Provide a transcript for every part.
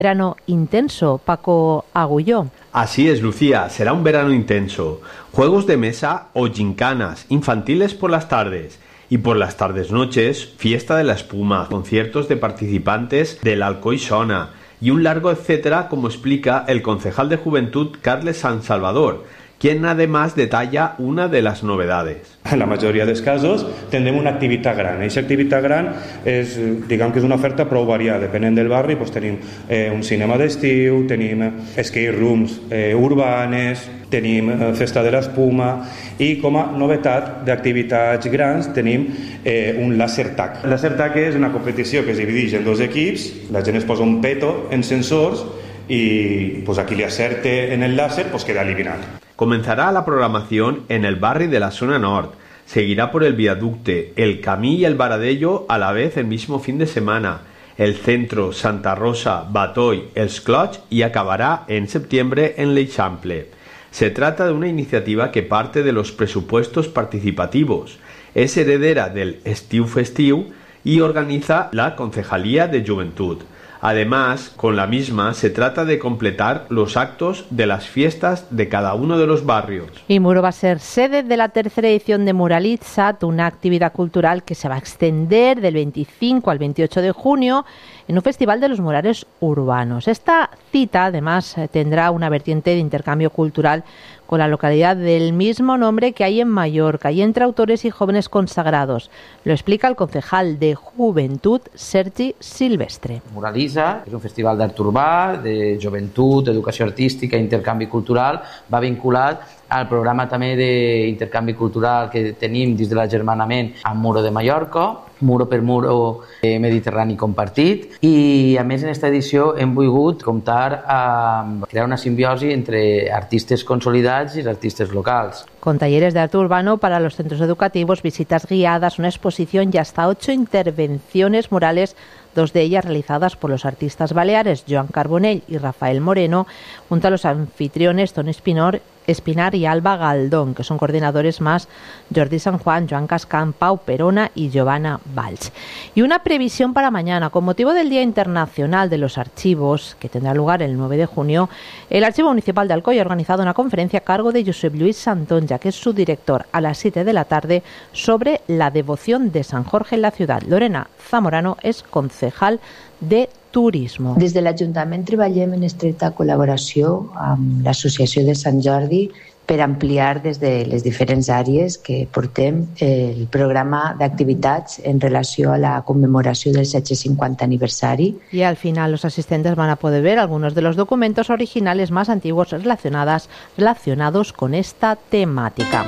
Verano intenso, Paco Agulló. Así es, Lucía, será un verano intenso. Juegos de mesa o gincanas infantiles por las tardes. Y por las tardes-noches, fiesta de la espuma, conciertos de participantes del Alcoy Sona y un largo etcétera, como explica el concejal de Juventud Carles San Salvador, quien además detalla una de les novedades. En la majoria dels casos tindrem una activitat gran. Aquesta activitat gran és, diguem que és una oferta prou variada. Depenent del barri, doncs tenim un cinema d'estiu, tenim escape rooms urbanes, tenim festa de l'espuma i com a novetat d'activitats grans tenim un laser tag. El laser tag és una competició que es divideix en dos equips, la gent es posa un peto en sensors y pues aquí le acerte en el láser, pues queda eliminado. Comenzará la programación en el barri de la zona nord. Seguirá por el Viaducte, el Camí y el Baradello a la vez el mismo fin de semana. El centro, Santa Rosa, Batoy, Els Clots y acabará en septiembre en l'Eixample. Se trata de una iniciativa que parte de los presupuestos participativos. Es heredera del Estiu Festiu y organiza la Concejalía de Juventud. Además, con la misma se trata de completar los actos de las fiestas de cada uno de los barrios. Y Muro va a ser sede de la tercera edición de Muralitzat, una actividad cultural que se va a extender del 25 al 28 de junio en un festival de los murales urbanos. Esta cita, además, tendrá una vertiente de intercambio cultural con la localidad del mismo nombre que hay en Mallorca y entre autores y jóvenes consagrados. Lo explica el concejal de Juventud, Sergi Silvestre. Muralitzat és un festival d'art urbà, de joventut, educació artística, intercanvi cultural, va vinculat al programa també d'intercanvi cultural que tenim dins de l'agermanament amb Muro de Mallorca, Muro per Muro Mediterrani compartit, i a més en aquesta edició hem volgut comptar a crear una simbiosi entre artistes consolidats i artistes locals. Con talleres de arte urbano para los centros educativos, visitas guiadas, una exposición y hasta 8 intervenciones murales, 2 de ellas realizadas por los artistas baleares Joan Carbonell y Rafael Moreno, junto a los anfitriones Toni Espinar y Alba Galdón, que son coordinadores más Jordi San Juan, Joan Cascán, Pau Perona y Giovanna Valls. Y una previsión para mañana, con motivo del Día Internacional de los Archivos, que tendrá lugar el 9 de junio, el Archivo Municipal de Alcoy ha organizado una conferencia a cargo de Josep Lluís Santonja, que es su director, a las 7 de la tarde, sobre la devoción de San Jorge en la ciudad. Lorena Zamorano es concejal de Turismo. Des de l'Ajuntament treballem en estreta col·laboració amb l'Associació de Sant Jordi per ampliar des de les diferents àrees que portem el programa d'activitats en relació a la conmemoració del 750 aniversari. Y al final los asistentes van a poder ver algunos de los documentos originales más antiguos relacionados con esta temática.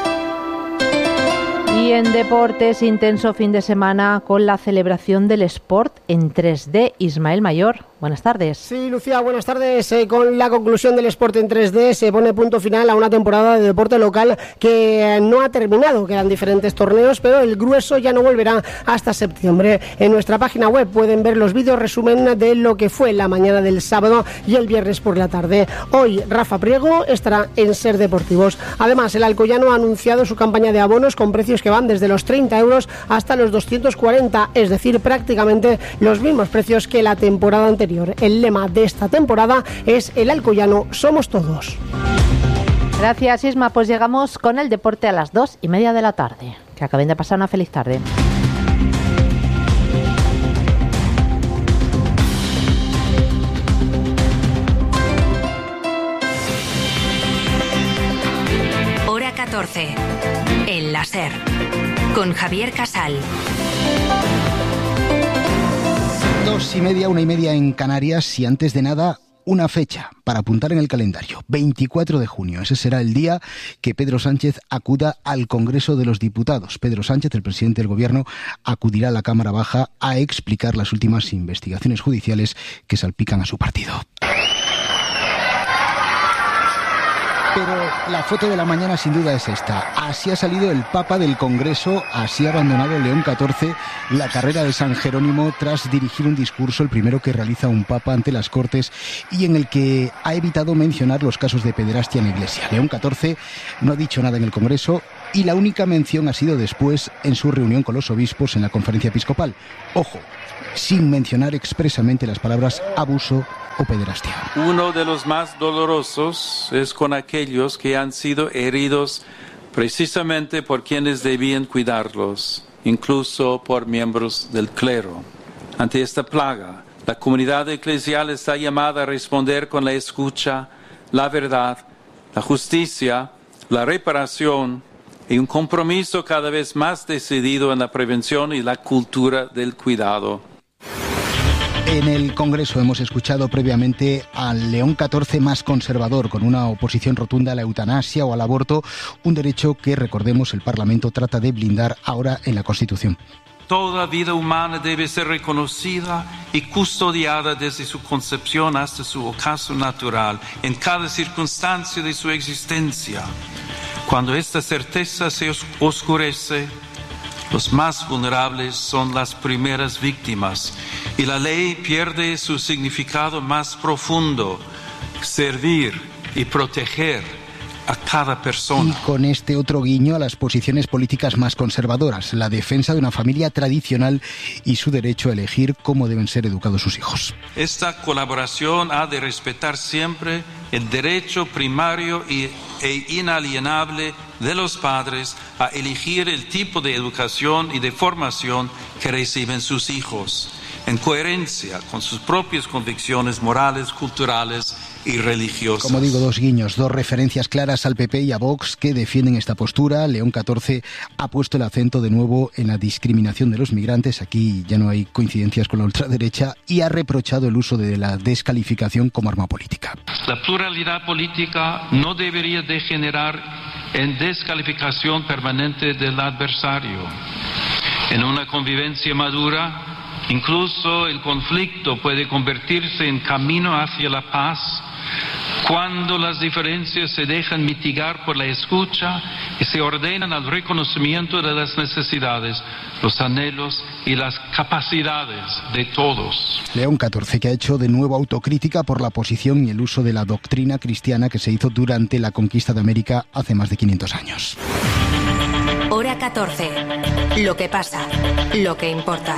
Y en deportes, intenso fin de semana con la celebración del Sport en 3D. Ismael Mayor, buenas tardes. Sí, Lucía, buenas tardes. Con la conclusión del Sport en 3D se pone punto final a una temporada de deporte local que no ha terminado. Quedan diferentes torneos, pero el grueso ya no volverá hasta septiembre. En nuestra página web pueden ver los vídeos resumen de lo que fue la mañana del sábado y el viernes por la tarde. Hoy Rafa Priego estará en Ser Deportivos. Además, el alcoyano ha anunciado su campaña de abonos con precios que van desde los 30 euros hasta los 240, es decir, prácticamente los mismos precios que la temporada anterior. El lema de esta temporada es el alcoyano somos todos. Gracias, Isma. Pues llegamos con el deporte a las 2:30 de la tarde. Que acaben de pasar una feliz tarde. Hora 14. El láser. Con Javier Casal. 2:30, 1:30 en Canarias y antes de nada una fecha para apuntar en el calendario, 24 de junio. Ese será el día que Pedro Sánchez acuda al Congreso de los Diputados. Pedro Sánchez, el presidente del Gobierno, acudirá a la Cámara Baja a explicar las últimas investigaciones judiciales que salpican a su partido. Pero la foto de la mañana sin duda es esta. Así ha salido el Papa del Congreso, así ha abandonado León XIV la carrera de San Jerónimo tras dirigir un discurso, el primero que realiza un Papa ante las Cortes y en el que ha evitado mencionar los casos de pederastia en la Iglesia. León XIV no ha dicho nada en el Congreso y la única mención ha sido después en su reunión con los obispos en la conferencia episcopal. Ojo, sin mencionar expresamente las palabras abuso o pederastia. Uno de los más dolorosos es con aquellos que han sido heridos precisamente por quienes debían cuidarlos, incluso por miembros del clero. Ante esta plaga, la comunidad eclesial está llamada a responder con la escucha, la verdad, la justicia, la reparación y un compromiso cada vez más decidido en la prevención y la cultura del cuidado. En el Congreso hemos escuchado previamente al León XIV más conservador, con una oposición rotunda a la eutanasia o al aborto, un derecho que, recordemos, el Parlamento trata de blindar ahora en la Constitución. Toda vida humana debe ser reconocida y custodiada desde su concepción hasta su ocaso natural, en cada circunstancia de su existencia. Cuando esta certeza se oscurece, los más vulnerables son las primeras víctimas y la ley pierde su significado más profundo, servir y proteger a cada persona. Y con este otro guiño a las posiciones políticas más conservadoras, la defensa de una familia tradicional y su derecho a elegir cómo deben ser educados sus hijos. Esta colaboración ha de respetar siempre el derecho primario e inalienable de los padres a elegir el tipo de educación y de formación que reciben sus hijos, en coherencia con sus propias convicciones morales, culturales y religiosas. Como digo, dos guiños, dos referencias claras al PP y a Vox que defienden esta postura. León XIV ha puesto el acento de nuevo en la discriminación de los migrantes. Aquí ya no hay coincidencias con la ultraderecha, y ha reprochado el uso de la descalificación como arma política. La pluralidad política no debería degenerar en descalificación permanente del adversario. En una convivencia madura, incluso el conflicto puede convertirse en camino hacia la paz cuando las diferencias se dejan mitigar por la escucha y se ordenan al reconocimiento de las necesidades, los anhelos y las capacidades de todos. León XIV, que ha hecho de nuevo autocrítica por la posición y el uso de la doctrina cristiana que se hizo durante la conquista de América hace más de 500 años. Hora 14. Lo que pasa, lo que importa.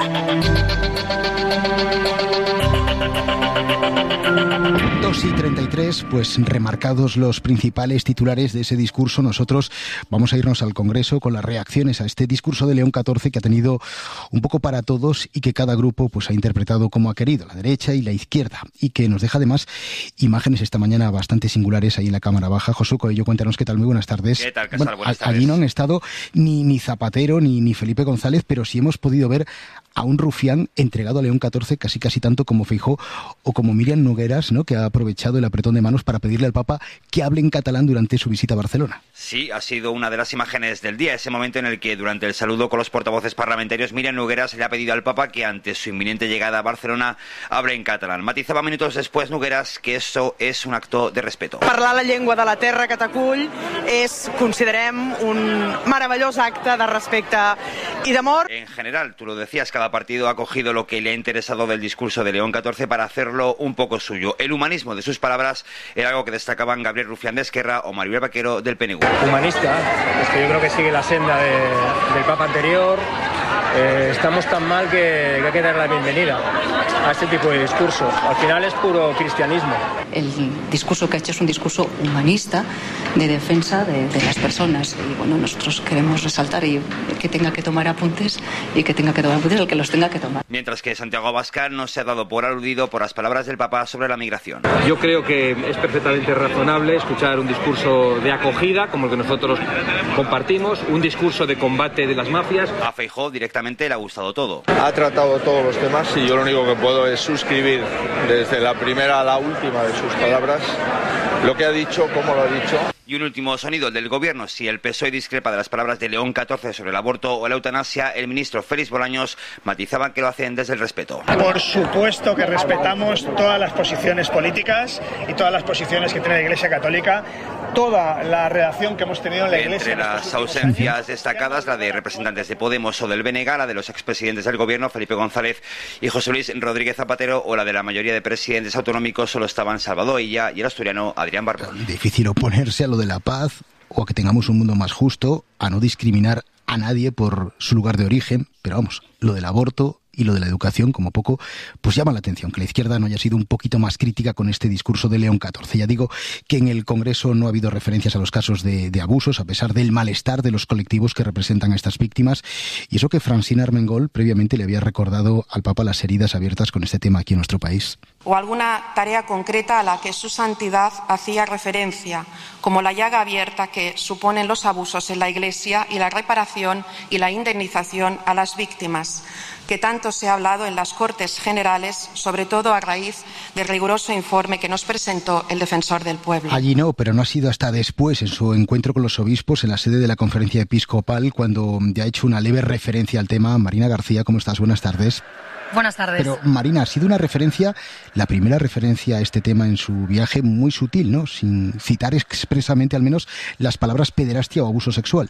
2:33, pues remarcados los principales titulares de ese discurso, nosotros vamos a irnos al Congreso con las reacciones a este discurso de León XIV, que ha tenido un poco para todos y que cada grupo pues ha interpretado como ha querido, la derecha y la izquierda, y que nos deja además imágenes esta mañana bastante singulares ahí en la Cámara Baja. Josu Coello, cuéntanos qué tal, muy buenas tardes. ¿Qué tal, Casal? Buenas tardes. Allí no han estado ni Zapatero ni Felipe González, pero sí hemos podido ver a un rufián entregado a León XIV casi tanto como Feijóo o como Míriam Nogueras, ¿no?, que ha aprovechado el apretón de manos para pedirle al Papa que hable en catalán durante su visita a Barcelona. Sí, ha sido una de las imágenes del día, ese momento en el que durante el saludo con los portavoces parlamentarios, Míriam Nogueras le ha pedido al Papa que ante su inminente llegada a Barcelona hable en catalán. Matizaba minutos después Nogueras que eso es un acto de respeto. Parlar la llengua de la terra que t'acull és, considerem, un meravellós acte de respecte y de amor. En general, tú lo decías, cada partido ha cogido lo que le ha interesado del discurso de León XIV para hacerlo un poco suyo. El humanismo de sus palabras era algo que destacaban Gabriel Rufián de Esquerra o Maribel Vaquero del PNV. Humanista, es que yo creo que sigue la senda del Papa anterior. Estamos tan mal que hay que dar la bienvenida a este tipo de discursos. Al final es puro cristianismo. El discurso que ha hecho es un discurso humanista de defensa de las personas. Y bueno, nosotros queremos resaltar y que tenga que tomar apuntes y que tenga que tomar apuntes el que los tenga que tomar. Mientras que Santiago Abascal no se ha dado por aludido por las palabras del Papa sobre la migración. Yo creo que es perfectamente razonable escuchar un discurso de acogida como el que nosotros compartimos, un discurso de combate de las mafias. A Feijóo directamente le ha gustado todo. Ha tratado todos los temas y yo lo único que puedo es suscribir desde la primera a la última de sus palabras lo que ha dicho, cómo lo ha dicho. Y un último sonido del gobierno. Si el PSOE discrepa de las palabras de León XIV sobre el aborto o la eutanasia, el ministro Félix Bolaños matizaba que lo hacen desde el respeto. Por supuesto que respetamos todas las posiciones políticas y todas las posiciones que tiene la Iglesia Católica, toda la relación que hemos tenido en la Iglesia. Entre las ausencias destacadas, la de representantes de Podemos o del BNG, la de los expresidentes del gobierno, Felipe González y José Luis Rodríguez Zapatero, o la de la mayoría de presidentes autonómicos, solo estaban Salvador Illa y el asturiano Adrián Barbón. Difícil oponerse a lo de la paz o a que tengamos un mundo más justo, a no discriminar a nadie por su lugar de origen, pero vamos, lo del aborto y lo de la educación, como poco, pues llama la atención que la izquierda no haya sido un poquito más crítica con este discurso de León XIV. Ya digo que en el Congreso no ha habido referencias a los casos de abusos, a pesar del malestar de los colectivos que representan a estas víctimas, y eso que Francina Armengol previamente le había recordado al Papa las heridas abiertas con este tema aquí en nuestro país. O alguna tarea concreta a la que su santidad hacía referencia, como la llaga abierta que suponen los abusos en la Iglesia y la reparación y la indemnización a las víctimas, que tanto se ha hablado en las Cortes Generales, sobre todo a raíz del riguroso informe que nos presentó el Defensor del Pueblo. Allí no, pero no ha sido hasta después, en su encuentro con los obispos en la sede de la Conferencia Episcopal, cuando ya ha hecho una leve referencia al tema. Marina García, ¿cómo estás? Buenas tardes. Buenas tardes. Pero, Marina, ha sido una referencia, la primera referencia a este tema en su viaje, muy sutil, ¿no? Sin citar expresamente, al menos, las palabras pederastia o abuso sexual.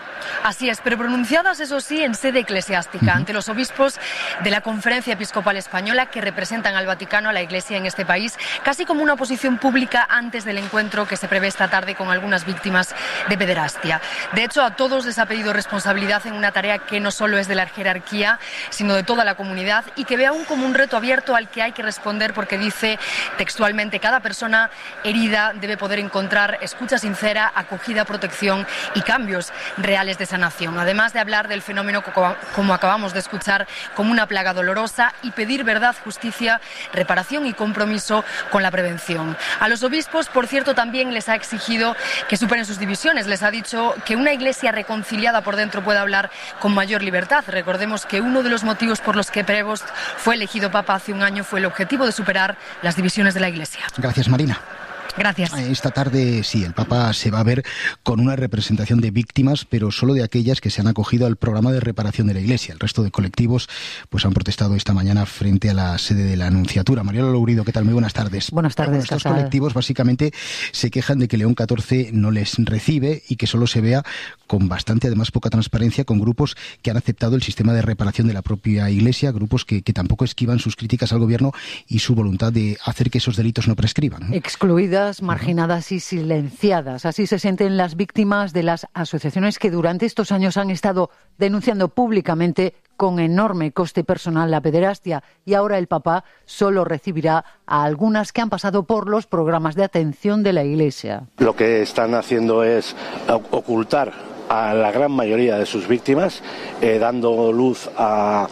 Así es, pero pronunciadas, eso sí, en sede eclesiástica, ante los obispos de la Conferencia Episcopal Española que representan al Vaticano, a la Iglesia en este país, casi como una posición pública antes del encuentro que se prevé esta tarde con algunas víctimas de pederastia. De hecho, a todos les ha pedido responsabilidad en una tarea que no solo es de la jerarquía, sino de toda la comunidad, y que ve aún como un reto abierto al que hay que responder, porque dice textualmente: cada persona herida debe poder encontrar escucha sincera, acogida, protección y cambios reales de sanación, además de hablar del fenómeno, como acabamos de escuchar, como una plaga dolorosa, y pedir verdad, justicia, reparación y compromiso con la prevención. A los obispos, por cierto, también les ha exigido que superen sus divisiones. Les ha dicho que una Iglesia reconciliada por dentro puede hablar con mayor libertad. Recordemos que uno de los motivos por los que Prevost fue elegido Papa hace un año fue el objetivo de superar las divisiones de la Iglesia. Gracias, Marina. Gracias. Esta tarde, sí, el Papa se va a ver con una representación de víctimas, pero solo de aquellas que se han acogido al programa de reparación de la Iglesia. El resto de colectivos pues han protestado esta mañana frente a la sede de la Anunciatura. Mariola Lourido, ¿qué tal? Muy buenas tardes. Buenas tardes. Estos colectivos básicamente se quejan de que León XIV no les recibe y que solo se vea con bastante, además, poca transparencia, con grupos que han aceptado el sistema de reparación de la propia Iglesia, grupos que tampoco esquivan sus críticas al gobierno y su voluntad de hacer que esos delitos no prescriban, ¿no? Excluidas, marginadas y silenciadas. Así se sienten las víctimas de las asociaciones que durante estos años han estado denunciando públicamente con enorme coste personal la pederastia, y ahora el Papa solo recibirá a algunas que han pasado por los programas de atención de la Iglesia. Lo que están haciendo es ocultar a la gran mayoría de sus víctimas, dando luz a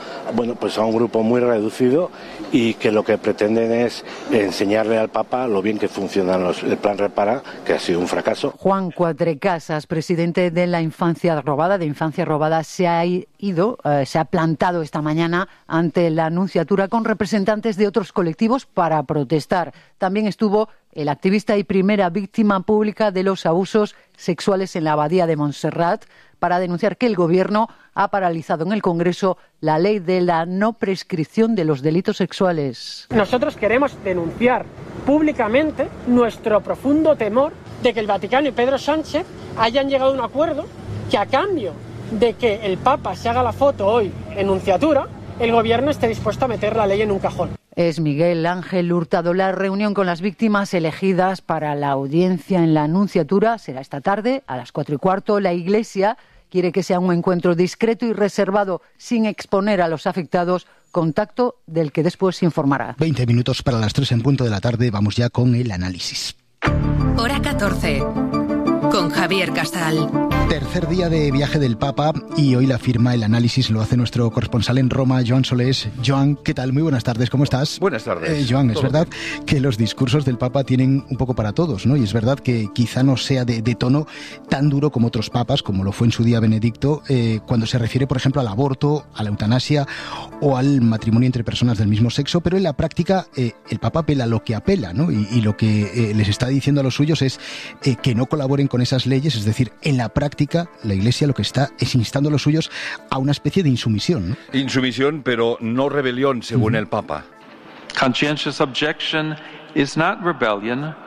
un grupo muy reducido, y que lo que pretenden es enseñarle al Papa lo bien que funcionan el plan Repara, que ha sido un fracaso. Juan Cuatrecasas, presidente de la Infancia Robada, se ha plantado esta mañana ante la Anunciatura con representantes de otros colectivos para protestar. También estuvo el activista y primera víctima pública de los abusos sexuales en la Abadía de Montserrat, para denunciar que el Gobierno ha paralizado en el Congreso la ley de la no prescripción de los delitos sexuales. Nosotros queremos denunciar públicamente nuestro profundo temor de que el Vaticano y Pedro Sánchez hayan llegado a un acuerdo que, a cambio de que el Papa se haga la foto hoy en Nunciatura, el Gobierno esté dispuesto a meter la ley en un cajón. Es Miguel Ángel Hurtado. La reunión con las víctimas elegidas para la audiencia en la Anunciatura será esta tarde a las 4:15. La Iglesia quiere que sea un encuentro discreto y reservado, sin exponer a los afectados, contacto del que después se informará. 20 minutos para las 3 en punto de la tarde. Vamos ya con el análisis. Hora 14. Con Javier Casal. Tercer día de viaje del Papa, y hoy la firma, el análisis, lo hace nuestro corresponsal en Roma, Joan Solés. Joan, ¿qué tal? Muy buenas tardes, ¿cómo estás? Buenas tardes. Joan, es verdad que los discursos del Papa tienen un poco para todos, ¿no? Y es verdad que quizá no sea de tono tan duro como otros papas, como lo fue en su día Benedicto, cuando se refiere, por ejemplo, al aborto, a la eutanasia o al matrimonio entre personas del mismo sexo, pero en la práctica el Papa apela lo que apela, ¿no? Y lo que les está diciendo a los suyos es que no colaboren con esas leyes, es decir, en la práctica la Iglesia lo que está es instando a los suyos a una especie de insumisión, ¿no? Insumisión, pero no rebelión, según el Papa. Conscientious objection is not rebellion,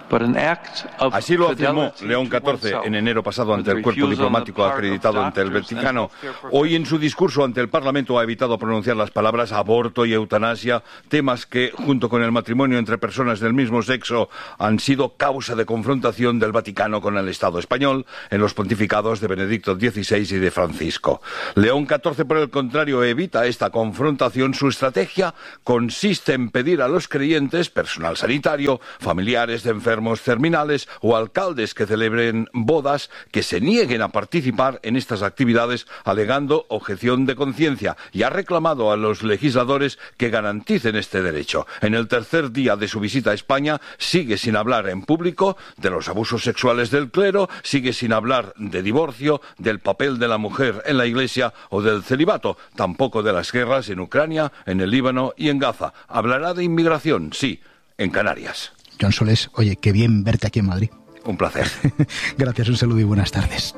Así lo afirmó León XIV en enero pasado ante el cuerpo diplomático acreditado ante el Vaticano. Hoy en su discurso ante el Parlamento ha evitado pronunciar las palabras aborto y eutanasia, temas que, junto con el matrimonio entre personas del mismo sexo, han sido causa de confrontación del Vaticano con el Estado español en los pontificados de Benedicto XVI y de Francisco. León XIV, por el contrario, evita esta confrontación. Su estrategia consiste en pedir a los creyentes, personal sanitario, familiares de enfermos terminales o alcaldes que celebren bodas, que se nieguen a participar en estas actividades alegando objeción de conciencia, y ha reclamado a los legisladores que garanticen este derecho. En el tercer día de su visita a España sigue sin hablar en público de los abusos sexuales del clero, sigue sin hablar de divorcio, del papel de la mujer en la Iglesia o del celibato, tampoco de las guerras en Ucrania, en el Líbano y en Gaza. Hablará de inmigración, sí, en Canarias. Joan Solés, oye, qué bien verte aquí en Madrid. Un placer. Gracias, un saludo y buenas tardes.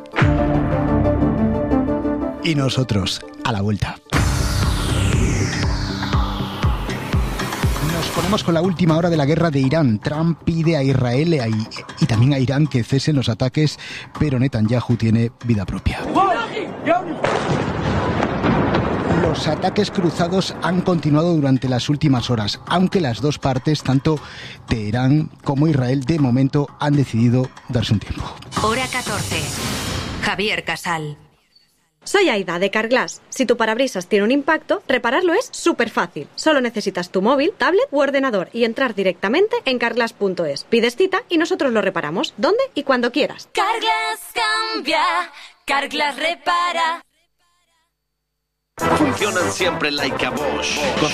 Y nosotros, a la vuelta. Nos ponemos con la última hora de la guerra de Irán. Trump pide a Israel y también a Irán que cesen los ataques, pero Netanyahu tiene vida propia. Los ataques cruzados han continuado durante las últimas horas, aunque las dos partes, tanto Teherán como Israel, de momento han decidido darse un tiempo. Hora 14. Javier Casal. Soy Aida, de Carglass. Si tu parabrisas tiene un impacto, repararlo es súper fácil. Solo necesitas tu móvil, tablet u ordenador y entrar directamente en carglass.es. Pides cita y nosotros lo reparamos, donde y cuando quieras. Carglass cambia, Carglass repara. Funcionan siempre like a Bosch.